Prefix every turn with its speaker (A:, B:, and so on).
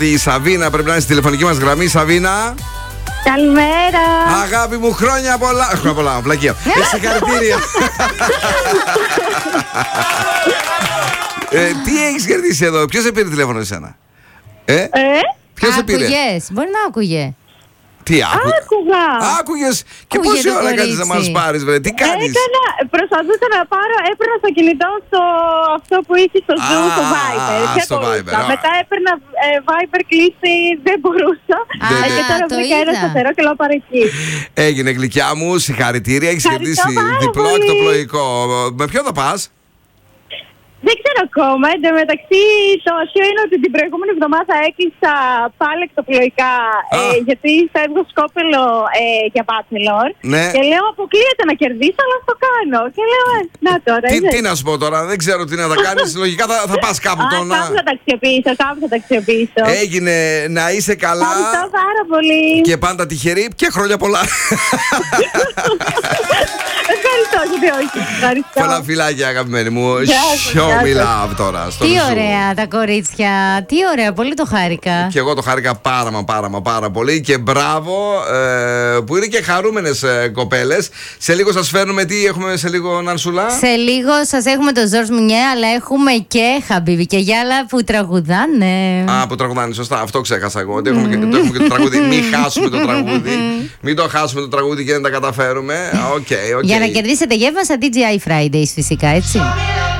A: Η Σαβίνα πρέπει να είναι στη τηλεφωνική μας γραμμή. Σαβίνα.
B: Καλημέρα.
A: Αγάπη μου, χρόνια πολλά. Χρόνια πολλά, πλακία. Συγχαρητήρια. Τι έχεις κερδίσει εδώ, ποιος σε πήρε τηλέφωνο εσένα? Ποιος σε πήρε?
C: Άκουγες, μπορεί να άκουγε.
A: Τι
B: Άκουγα.
A: Άκουγες και πόση ώρα κάνεις να μας πάρεις, βρε? Τι κάνεις?
B: Προσπαθούσα να πάρω, έπαιρνα στο κινητό αυτό που είχε στο Zoom, στο Viber.
A: Στο Viber.
B: Μετά έπαιρνα Viber κλίση, δεν μπορούσα. Και τώρα βρήκα ένα σταθερό και λέω πάρω εκεί.
A: Έγινε, γλυκιά μου, συγχαρητήρια. Έχεις κερδίσει διπλό εκτοπλοϊκό. Με ποιο θα πας?
B: Δεν ξέρω ακόμα. Εν τω μεταξύ, το αστείο είναι ότι την προηγούμενη εβδομάδα έκλεισα πάλι εκτοπλοϊκά. Γιατί φεύγω Σκόπελο για bachelor.
A: Ναι.
B: Και λέω, αποκλείεται να κερδίσω, αλλά θα το κάνω. Και λέω, να τώρα.
A: Τι να σου πω τώρα, δεν ξέρω τι να τα κάνεις. Λογικά θα πας κάπου.
B: Κάπου θα τα αξιοποιήσω,
A: Έγινε, να είσαι καλά.
B: Ευχαριστώ πάρα πολύ.
A: Και πάντα τυχερή και χρόνια πολλά.
B: Ευχαριστώ, γιατί όχι.
A: Πολλά φιλάκια, αγαπημένη μου. Show me love τώρα.
C: Τι ωραία τα κορίτσια. Τι ωραία, πολύ το χάρηκα.
A: Και εγώ το χάρηκα πάρα πολύ. Και μπράβο που είναι και χαρούμενες κοπέλες. Σε λίγο σας φέρνουμε, τι έχουμε σε λίγο, Νανσουλά?
C: Σε λίγο σας έχουμε τον Ζορζ Μουνιέ, αλλά έχουμε και Χαμπίβι και Γιάλα που τραγουδάνε.
A: Που τραγουδάνε, σωστά. Αυτό ξέχασα εγώ. Ότι έχουμε και το τραγούδι. Μην χάσουμε το τραγούδι. Μην το χάσουμε το τραγούδι και δεν τα καταφέρουμε. Okay.
C: Για να κερδίσετε γεύμα στα DJI Fridays, φυσικά, έτσι.